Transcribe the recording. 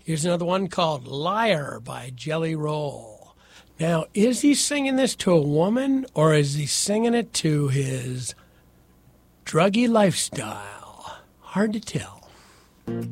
Here's another one called Liar by Jelly Roll. Now, is he singing this to a woman or is he singing it to his druggy lifestyle? Hard to tell.